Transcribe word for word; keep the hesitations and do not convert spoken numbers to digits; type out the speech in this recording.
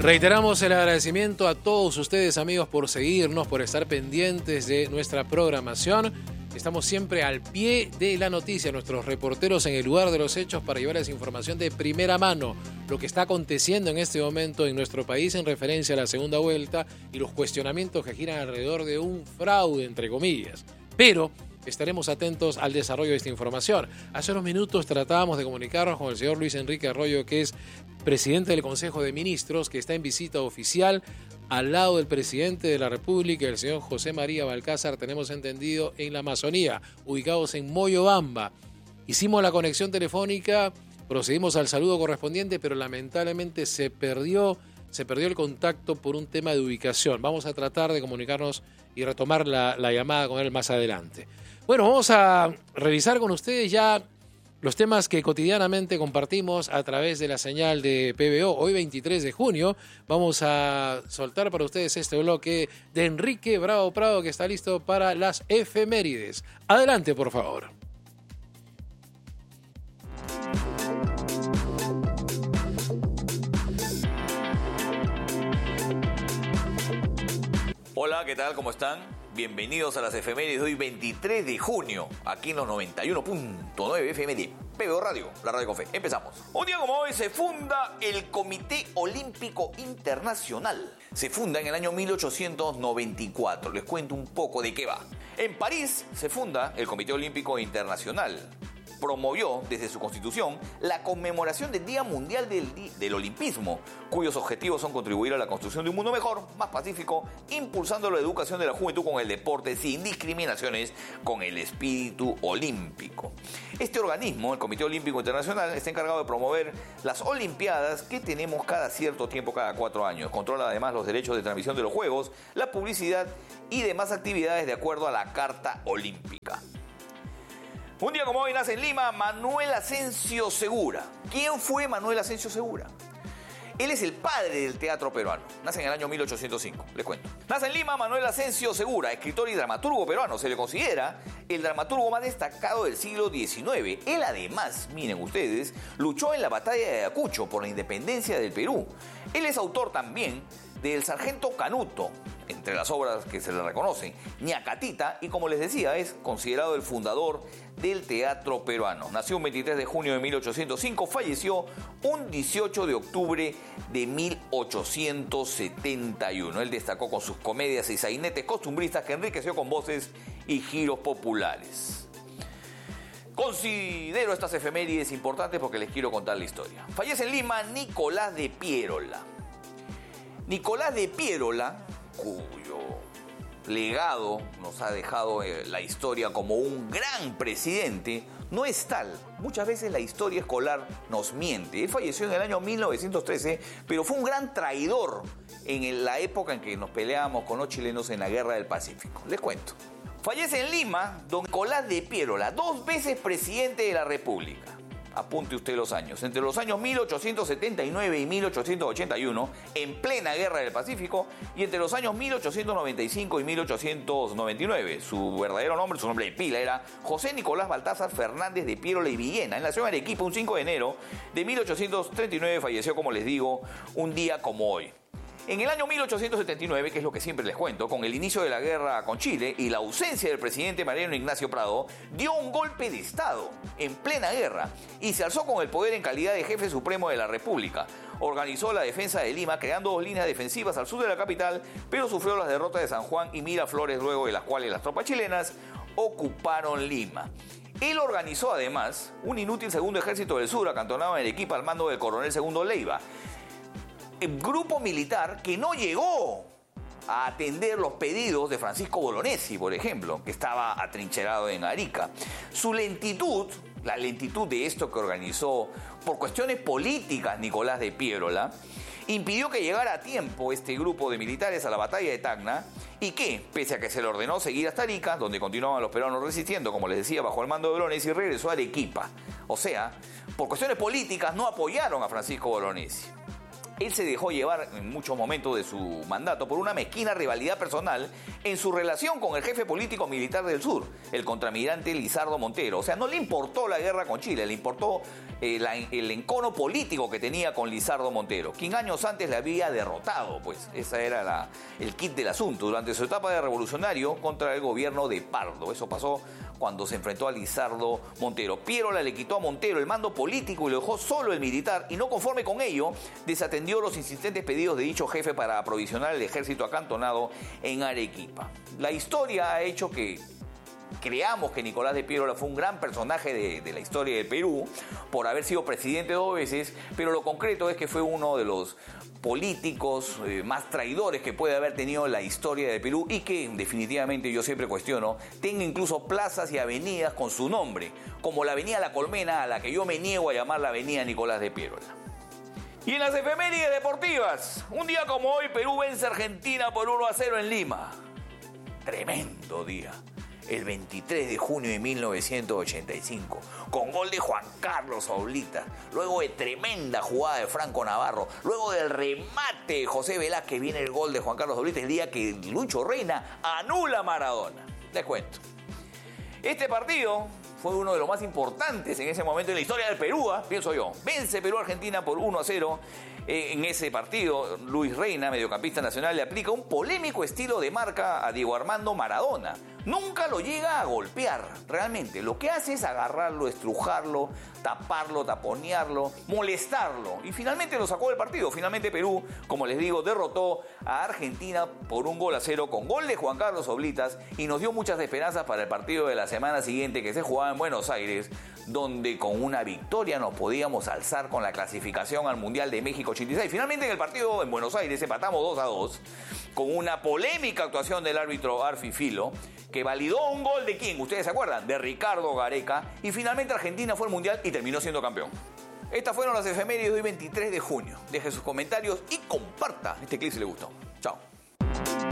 Reiteramos el agradecimiento a todos ustedes, amigos, por seguirnos, por estar pendientes de nuestra programación. Estamos siempre al pie de la noticia, nuestros reporteros en el lugar de los hechos para llevarles información de primera mano, lo que está aconteciendo en este momento en nuestro país en referencia a la segunda vuelta y los cuestionamientos que giran alrededor de un fraude, entre comillas. Pero estaremos atentos al desarrollo de esta información. Hace unos minutos tratábamos de comunicarnos con el señor Luis Enrique Arroyo, que es presidente del Consejo de Ministros, que está en visita oficial al lado del presidente de la República, el señor José María Balcázar, tenemos entendido, en la Amazonía, ubicados en Moyobamba. Hicimos la conexión telefónica, procedimos al saludo correspondiente, pero lamentablemente se perdió, se perdió el contacto por un tema de ubicación. Vamos a tratar de comunicarnos y retomar la, la llamada con él más adelante. Bueno, vamos a revisar con ustedes ya los temas que cotidianamente compartimos a través de la señal de P B O. Hoy, veintitrés de junio, vamos a soltar para ustedes este bloque de Enrique Bravo Prado, que está listo para las efemérides. Adelante, por favor. Hola, ¿qué tal? ¿Cómo están? Bienvenidos a las efemérides de hoy, veintitrés de junio, aquí en los noventa y uno punto nueve F M de P B O Radio, la radio con fe. Empezamos. Un día como hoy se funda el Comité Olímpico Internacional. Se funda en el año mil ochocientos noventa y cuatro. Les cuento un poco de qué va. En París se funda el Comité Olímpico Internacional. Promovió desde su constitución la conmemoración del Día Mundial del, del Olimpismo, cuyos objetivos son contribuir a la construcción de un mundo mejor, más pacífico, impulsando la educación de la juventud con el deporte sin discriminaciones, con el espíritu olímpico. Este organismo, el Comité Olímpico Internacional, está encargado de promover las Olimpiadas que tenemos cada cierto tiempo, cada cuatro años. Controla además los derechos de transmisión de los Juegos, la publicidad y demás actividades de acuerdo a la Carta Olímpica. Un día como hoy nace en Lima Manuel Asensio Segura. ¿Quién fue Manuel Asensio Segura? Él es el padre del teatro peruano. Nace en el año mil ochocientos cinco, les cuento. Nace en Lima Manuel Asensio Segura, escritor y dramaturgo peruano. Se le considera el dramaturgo más destacado del siglo diecinueve. Él además, miren ustedes, luchó en la batalla de Ayacucho por la independencia del Perú. Él es autor también del Sargento Canuto, entre las obras que se le reconocen, Ñacatita, y como les decía, es considerado el fundador del teatro peruano. Nació un veintitrés de junio de mil ochocientos cinco, falleció un dieciocho de octubre de mil ochocientos setenta y uno. Él destacó con sus comedias y sainetes costumbristas que enriqueció con voces y giros populares. Considero estas efemérides importantes porque les quiero contar la historia. Fallece en Lima Nicolás de Piérola. Nicolás de Piérola, cuyo legado nos ha dejado la historia como un gran presidente, no es tal. Muchas veces la historia escolar nos miente. Él falleció en el año mil novecientos trece, pero fue un gran traidor en la época en que nos peleábamos con los chilenos en la Guerra del Pacífico. Les cuento. Fallece en Lima don Nicolás de Piérola, dos veces presidente de la República. Apunte usted los años. Entre los años mil ochocientos setenta y nueve y mil ochocientos ochenta y uno, en plena Guerra del Pacífico, y entre los años mil ochocientos noventa y cinco y mil ochocientos noventa y nueve. Su verdadero nombre, su nombre de pila, era José Nicolás Baltázar Fernández de Piérola y Villena. Él nació en Arequipa un cinco de enero de mil ochocientos treinta y nueve, falleció, como les digo, un día como hoy. En el año mil ochocientos setenta y nueve, que es lo que siempre les cuento, con el inicio de la guerra con Chile y la ausencia del presidente Mariano Ignacio Prado, dio un golpe de Estado en plena guerra y se alzó con el poder en calidad de jefe supremo de la República. Organizó la defensa de Lima, creando dos líneas defensivas al sur de la capital, pero sufrió las derrotas de San Juan y Miraflores, luego de las cuales las tropas chilenas ocuparon Lima. Él organizó además un inútil segundo ejército del sur, acantonado en Arequipa al mando del coronel Segundo Leiva. El grupo militar que no llegó a atender los pedidos de Francisco Bolognesi, por ejemplo, que estaba atrincherado en Arica. Su lentitud, la lentitud de esto que organizó por cuestiones políticas Nicolás de Piérola, impidió que llegara a tiempo este grupo de militares a la batalla de Tacna y que, pese a que se le ordenó seguir hasta Arica, donde continuaban los peruanos resistiendo, como les decía, bajo el mando de Bolognesi, regresó a Arequipa. O sea, por cuestiones políticas no apoyaron a Francisco Bolognesi. Él se dejó llevar en muchos momentos de su mandato por una mezquina rivalidad personal en su relación con el jefe político militar del sur, el contraalmirante Lizardo Montero. O sea, no le importó la guerra con Chile, le importó eh, la, el encono político que tenía con Lizardo Montero, quien años antes le había derrotado, pues ese era la, el kit del asunto, durante su etapa de revolucionario contra el gobierno de Pardo. Eso pasó cuando se enfrentó a Lizardo Montero. Pierola le quitó a Montero el mando político y lo dejó solo el militar, y no conforme con ello, desatendió los insistentes pedidos de dicho jefe para aprovisionar el ejército acantonado en Arequipa. La historia ha hecho que creamos que Nicolás de Pierola fue un gran personaje de, de la historia del Perú por haber sido presidente dos veces, pero lo concreto es que fue uno de los políticos eh, más traidores que puede haber tenido la historia de Perú, y que definitivamente yo siempre cuestiono tenga incluso plazas y avenidas con su nombre, como la avenida La Colmena, a la que yo me niego a llamar la avenida Nicolás de Pierola. Y en las efemérides deportivas, un día como hoy, Perú vence a Argentina por uno a cero en Lima. Tremendo día. El veintitrés de junio de mil novecientos ochenta y cinco, con gol de Juan Carlos Oblitas, luego de tremenda jugada de Franco Navarro, luego del remate de José Velázquez, viene el gol de Juan Carlos Oblitas, el día que Lucho Reina anula a Maradona. Les cuento. Este partido fue uno de los más importantes en ese momento en la historia del Perú, ¿eh? pienso yo. Vence Perú a Argentina por uno a cero. Eh, en ese partido, Luis Reina, mediocampista nacional, le aplica un polémico estilo de marca a Diego Armando Maradona. Nunca lo llega a golpear, realmente. Lo que hace es agarrarlo, estrujarlo, taparlo, taponearlo, molestarlo. Y finalmente lo sacó del partido. Finalmente Perú, como les digo, derrotó a Argentina por un gol a cero con gol de Juan Carlos Oblitas, y nos dio muchas esperanzas para el partido de la semana siguiente, que se jugaba en Buenos Aires, donde con una victoria nos podíamos alzar con la clasificación al Mundial de México ochenta y seis. Finalmente en el partido en Buenos Aires empatamos dos a dos, con una polémica actuación del árbitro Arfi Filo, que validó un gol de ¿quién? ¿Ustedes se acuerdan? De Ricardo Gareca, y finalmente Argentina fue al Mundial y terminó siendo campeón. Estas fueron las efemérides de hoy veintitrés de junio. Deje sus comentarios y comparta este clip si le gustó. Chao.